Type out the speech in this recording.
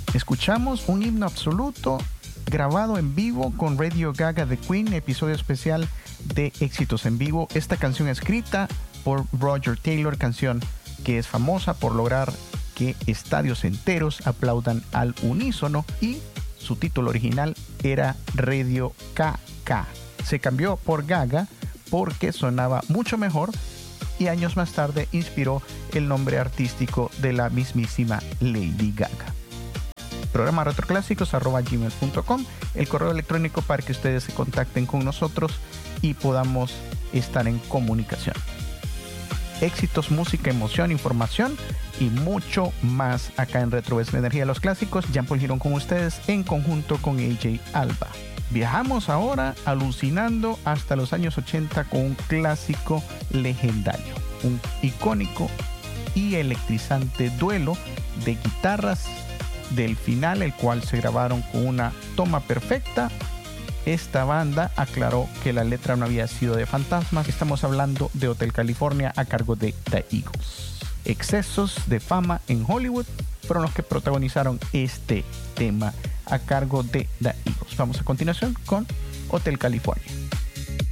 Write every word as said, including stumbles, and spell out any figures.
Escuchamos un himno absoluto grabado en vivo con Radio Gaga de Queen, episodio especial de Éxitos en Vivo. Esta canción escrita por Roger Taylor, canción que es famosa por lograr que estadios enteros aplaudan al unísono, y su título original era Radio K K. Se cambió por Gaga porque sonaba mucho mejor y años más tarde inspiró el nombre artístico de la mismísima Lady Gaga. Programa retroclásicos arroba gmail punto com, el correo electrónico para que ustedes se contacten con nosotros y podamos estar en comunicación. Éxitos, música, emoción, información y mucho más acá en Retro es la energía de los clásicos. Jean-Paul Girón con ustedes en conjunto con A J Alba. Viajamos ahora alucinando hasta los años ochenta con un clásico legendario, un icónico y electrizante duelo de guitarras del final, el cual se grabaron con una toma perfecta. Esta banda aclaró que la letra no había sido de Fantasmas. Estamos hablando de Hotel California a cargo de The Eagles. Excesos de fama en Hollywood fueron los que protagonizaron este tema a cargo de The Eagles. Vamos a continuación con Hotel California.